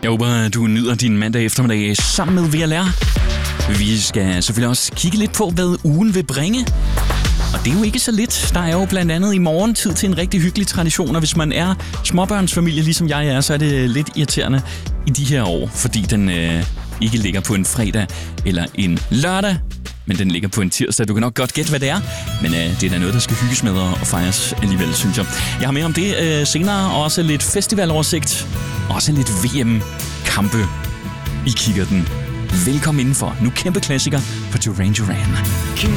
Jeg håber, du nyder din mandag eftermiddag sammen med VLR. Vi skal selvfølgelig også kigge lidt på, hvad ugen vil bringe. Og det er jo ikke så lidt. Der er jo blandt andet i morgen tid til en rigtig hyggelig tradition, og hvis man er småbørnsfamilie, ligesom jeg er, så er det lidt irriterende i de her år, fordi den ikke ligger på en fredag eller en lørdag, men den ligger på en tirsdag. Du kan nok godt gætte, hvad det er, men det er da noget, der skal hygges med og fejres alligevel, synes jeg. Jeg har mere om det senere, og også lidt festivaloversigt, også lidt VM-kampe i kikkerten. Velkommen indenfor. Nu kæmpe klassiker på Duran Duran.